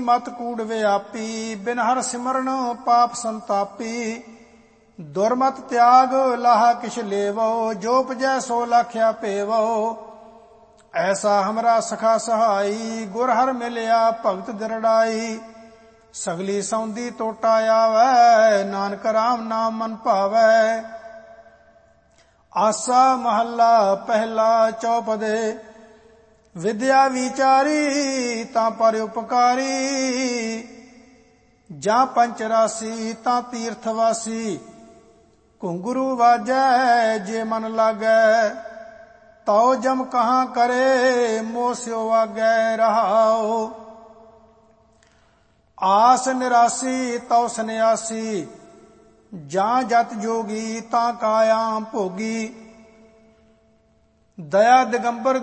ਮਤ ਕੂੜ ਵਿਆਪੀ, ਬਿਨ ਹਰ ਸਿਮਰਨ ਪਾਪ ਸੰਤਾਪੀ। ਦੁਰਮਤ ਤਿਆਗ ਲਾਹਾ ਕਿਛ ਲੇਵੋ, ਜੋ ਉਪਜੈ ਸੋ ਲਾਖਿਆ ਪੇਵੋ। ਐਸਾ ਹਮਰਾ ਸਖਾ ਸਹਾਈ, ਗੁਰ ਹਰ ਮਿਲਿਆ ਭਗਤ ਦਿਰੜਾਈ। ਸਗਲੀ ਸੌਂਦੀ ਟੋਟਾ ਆਵੈ, ਨਾਨਕ ਰਾਮ ਨਾਮ ਮਨ ਭਾਵੈ। ਆਸਾ ਮਹੱਲਾ ਪਹਿਲਾ ਚੌਪਦੇ, ਵਿਦਿਆ ਵਿਚਾਰੀ ਤਾਂ ਪਰ ਉਪਕਾਰੀ। ਜਾਂ ਪੰਚ ਰਾਸੀ ਤਾਂ ਤੀਰਥ ਵਾਸੀ, ਘੁੰਗਰੂ ਵਾਜੈ ਜੇ ਮਨ ਲਾਗੈ। ਤਉ ਜਮ ਕਹਾਂ ਕਰੇ, ਮੋਹ ਸਿਓ ਆਗੈ ਰਹਾਉ। ਆਸ ਨਿਰਾਸੀ ਤਉ ਸੰਨਿਆਸੀ, ਜਾਂ ਜਤ ਜੋਗੀ ਤਾਂ ਕਾਇਆ ਭੋਗੀ। ਦਇਆ ਦਿਗੰਬਰ